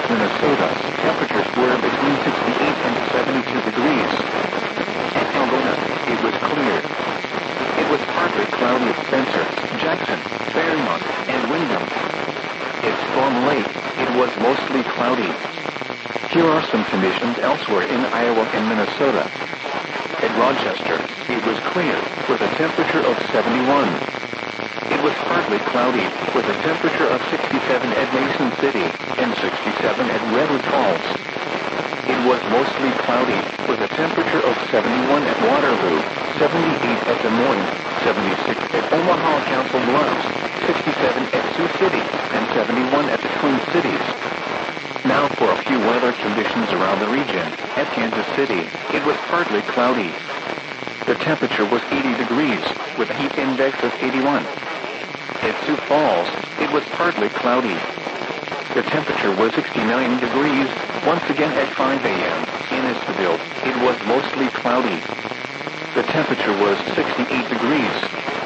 Minnesota, temperatures were between 68 and 72 degrees. At Algona, it was clear. It was partly cloudy at Spencer, Jackson, Fairmont, and Windham. At Storm Lake, it was mostly cloudy. Here are some conditions elsewhere in Iowa and Minnesota. At Rochester, it was clear, with a temperature of 71. It was partly cloudy, with a temperature of 67 at Mason City, and 67 at Redwood Falls. It was mostly cloudy, with a temperature of 71 at Waterloo, 78 at Des Moines, 76 at Omaha Council Bluffs, 67 at Sioux City, and 71 at the Twin Cities. Now for a few weather conditions around the region. At Kansas City, it was partly cloudy. The temperature was 80 degrees, with a heat index of 81. At Sioux Falls, it was partly cloudy. The temperature was 69 degrees. Once again at 5 a.m. in Esterville, it was mostly cloudy. The temperature was 68 degrees.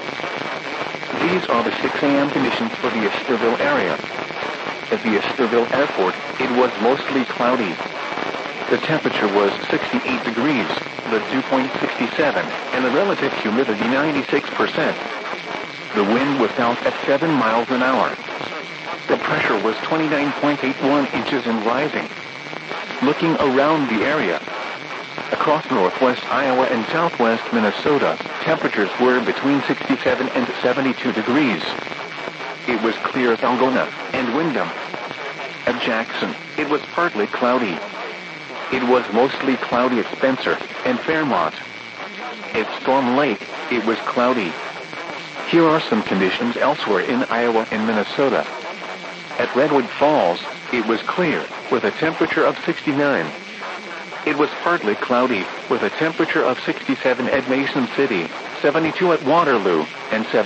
These are the 6 a.m. conditions for the Esterville area. At the Esterville Airport, it was mostly cloudy. The temperature was 68 degrees, the dew point 67, and the relative humidity 96%. The wind was south at 7 miles an hour. The pressure was 29.81 inches and rising. Looking around the area, across northwest Iowa and southwest Minnesota, temperatures were between 67 and 72 degrees. It was clear at Algona and Windham. At Jackson, it was partly cloudy. It was mostly cloudy at Spencer and Fairmont. At Storm Lake, it was cloudy. Here are some conditions elsewhere in Iowa and Minnesota. At Redwood Falls, it was clear, with a temperature of 69. It was partly cloudy, with a temperature of 67 at Mason City, 72 at Waterloo, and 70